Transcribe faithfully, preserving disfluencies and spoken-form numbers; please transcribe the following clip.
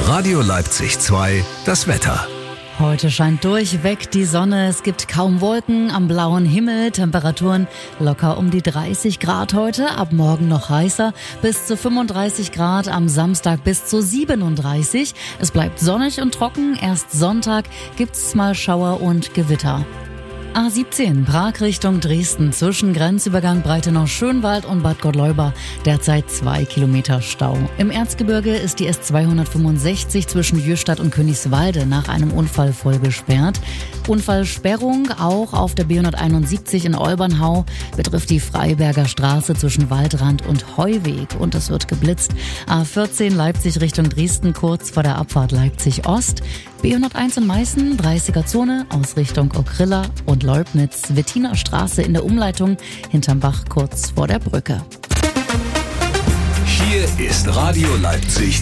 Radio Leipzig zwei, das Wetter. Heute scheint durchweg die Sonne, es gibt kaum Wolken am blauen Himmel, Temperaturen locker um die dreißig Grad heute, ab morgen noch heißer, bis zu fünfunddreißig Grad, am Samstag bis zu siebenunddreißig. Es bleibt sonnig und trocken, erst Sonntag gibt's mal Schauer und Gewitter. A siebzehn, Prag Richtung Dresden, zwischen Grenzübergang Breitenau-Schönwald und Bad Gottleuba, derzeit zwei Kilometer Stau. Im Erzgebirge ist die S zweihundertfünfundsechzig zwischen Jöstadt und Königswalde nach einem Unfall voll gesperrt. Unfallsperrung auch auf der B hunderteinundsiebzig in Olbernhau, betrifft die Freiberger Straße zwischen Waldrand und Heuweg und es wird geblitzt. A vierzehn, Leipzig Richtung Dresden, kurz vor der Abfahrt Leipzig Ost. B hunderteins in Meißen, dreißiger Zone, Ausrichtung Okrilla und Leubnitz, Wettiner Straße in der Umleitung, hinterm Bach kurz vor der Brücke. Hier ist Radio Leipzig